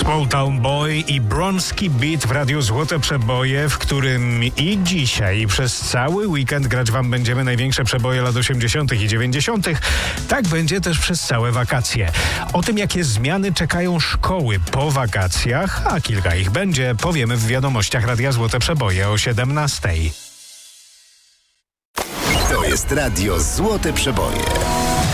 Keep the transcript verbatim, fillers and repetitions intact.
Smalltown Boy i Bronski Beat w Radiu Złote Przeboje, w którym i dzisiaj, i przez cały weekend grać wam będziemy największe przeboje lat osiemdziesiątych i dziewięćdziesiątych. Tak będzie też przez całe wakacje. O tym, jakie zmiany czekają szkoły po wakacjach, a kilka ich będzie, powiemy w wiadomościach Radia Złote Przeboje o siedemnastej. To jest Radio Złote Przeboje.